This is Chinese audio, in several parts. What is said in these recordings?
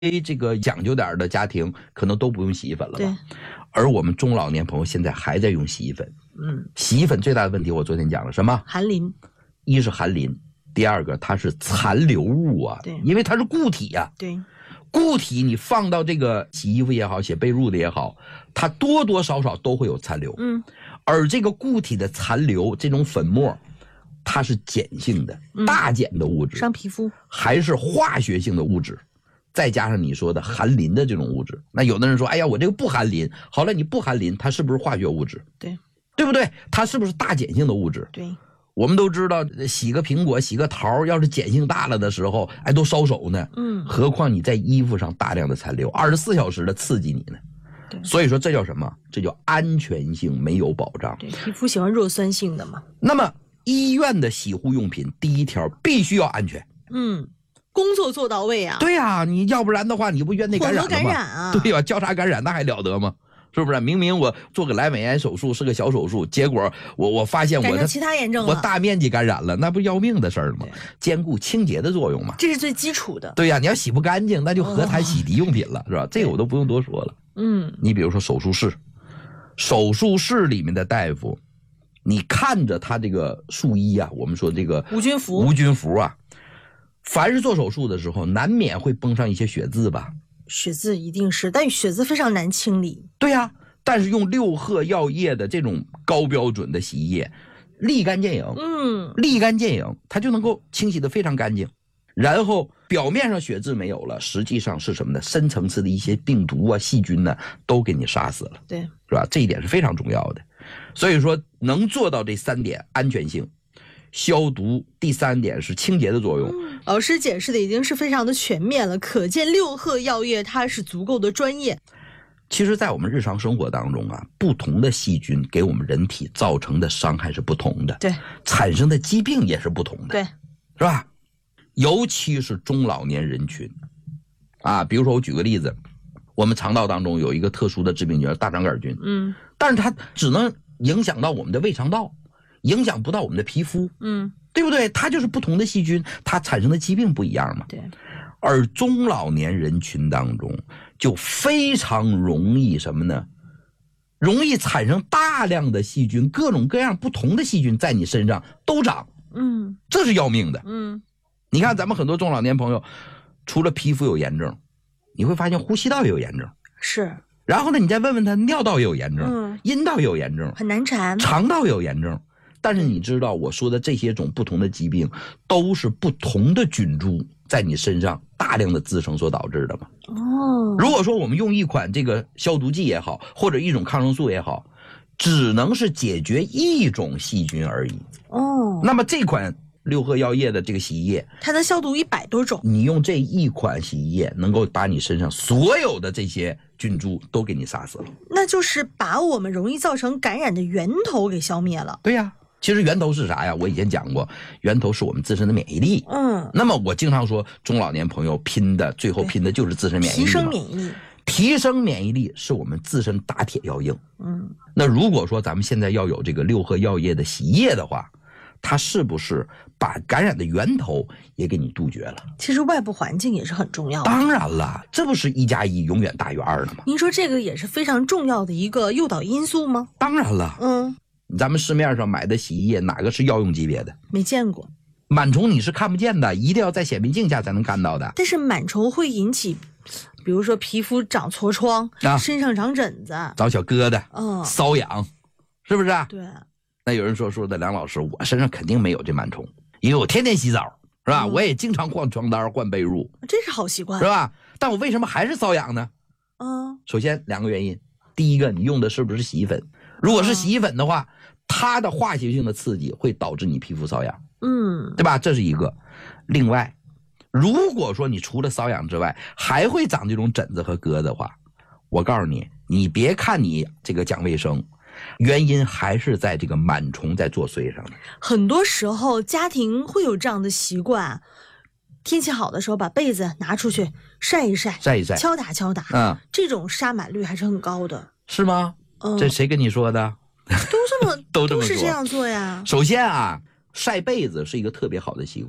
这个讲究点的家庭可能都不用洗衣粉了吧？ 对。 而我们中老年朋友现在还在用洗衣粉。洗衣粉最大的问题我昨天讲了什么？ 含磷。 一是含磷，第二个它是残留物啊， 对， 因为它是固体啊。 对。 固体你放到这个洗衣服也好，写被褥的也好，它多多少少都会有残留。而这个固体的残留，这种粉末，它是碱性的，大碱的物质， 伤皮肤， 还是化学性的物质，再加上你说的含磷的这种物质。那有的人说，哎呀，我这个不含磷，好了，你不含磷，它是不是化学物质？ 对， 对不对？它是不是大碱性的物质？ 对。 我们都知道，洗个苹果、洗个桃，要是碱性大了的时候，哎，都烧手呢。何况你在衣服上大量的残留，24小时的刺激你呢。所以说这叫什么？这叫安全性没有保障。 对，皮肤喜欢弱酸性的嘛。 那么医院的洗护用品，第一条必须要安全。 工作做到位啊。 对啊，你要不然的话，你不院内感染了吗？ 混合感染啊。 对吧？交叉感染那还了得吗？是不是？明明我做个阑尾炎手术是个小手术，结果我发现我的其他炎症了， 我大面积感染了，那不要命的事儿吗？兼顾清洁的作用嘛， 这是最基础的。 对呀，你要洗不干净，那就何谈洗涤用品了，是吧？这个我都不用多说了。你比如说手术室里面的大夫，你看着他这个术衣啊，我们说这个无菌服啊，凡是做手术的时候，难免会崩上一些血渍吧。 血渍一定是，但血渍非常难清理。 对呀，但是用六贺药业的这种高标准的洗衣液，立竿见影。立竿见影，它就能够清洗得非常干净。然后表面上血渍没有了，实际上是什么呢？深层次的一些病毒啊、细菌呢，都给你杀死了。 对， 是吧？这一点是非常重要的。所以说，能做到这3点：安全性、消毒，第3点是清洁的作用。 老师解释的已经是非常的全面了，可见六贺药业它是足够的专业。 其实在我们日常生活当中啊，不同的细菌给我们人体造成的伤害是不同的， 对， 产生的疾病也是不同的， 对， 是吧？尤其是中老年人群啊，比如说我举个例子，我们肠道当中有一个特殊的致病菌大肠杆菌，但是它只能影响到我们的胃肠道，影响不到我们的皮肤，对不对？它就是不同的细菌，它产生的疾病不一样嘛。 对。 而中老年人群当中就非常容易什么呢？容易产生大量的细菌，各种各样不同的细菌在你身上都长，这是要命的。你看咱们很多中老年朋友，除了皮肤有炎症，你会发现呼吸道也有炎症， 是。 然后呢，你再问问他，尿道也有炎症，阴道也有炎症， 很难缠， 肠道也有炎症。但是你知道我说的这些种不同的疾病，都是不同的菌株在你身上大量的滋生所导致的吗？如果说我们用一款这个消毒剂也好，或者一种抗生素也好，只能是解决一种细菌而已。那么这款六贺药业的这个洗衣液， 它能消毒100多种。 你用这一款洗衣液，能够把你身上所有的这些菌株都给你杀死了。 那就是把我们容易造成感染的源头给消灭了。 对呀。其实源头是啥呀？我以前讲过，源头是我们自身的免疫力。那么我经常说，中老年朋友最后拼的就是自身免疫力。提升免疫力是我们自身打铁要硬。那如果说咱们现在要有这个六贺药业的洗衣液的话，它是不是把感染的源头也给你杜绝了？ 其实外部环境也是很重要的。 当然了，这不是1+1永远大于2了吗？ 您说这个也是非常重要的一个诱导因素吗？ 当然了。咱们市面上买的洗衣液哪个是药用级别的？ 没见过。 螨虫你是看不见的，一定要在显微镜下才能看到的。 但是螨虫会引起，比如说皮肤长痤疮，身上长疹子， 长小疙瘩，瘙痒，是不是？ 对。 那有人说的梁老师，我身上肯定没有这螨虫，因为我天天洗澡，是吧？我也经常换床单换被褥， 这是好习惯， 是吧？但我为什么还是瘙痒呢？首先2个原因，第一个，你用的是不是洗衣粉？如果是洗衣粉的话，它的化学性的刺激会导致你皮肤瘙痒，对吧？这是一个。另外，如果说你除了瘙痒之外，还会长这种疹子和疙瘩的话，我告诉你，你别看你这个讲卫生，原因还是在这个螨虫在作祟上的。 很多时候家庭会有这样的习惯，天气好的时候把被子拿出去晒一晒，敲打敲打，这种杀螨率还是很高的。 是吗？这谁跟你说的？ 都是这样做呀。 首先啊，晒被子是一个特别好的习惯，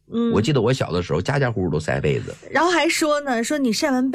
我记得我小的时候家家户户都晒被子， 然后还说呢，说你晒完